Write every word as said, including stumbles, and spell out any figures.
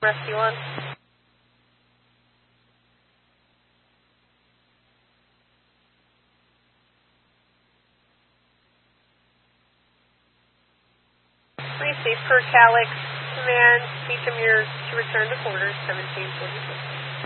Rescue one. Receive per Calix. Command, Beecham, you're to return to quarters, seventeen forty-six.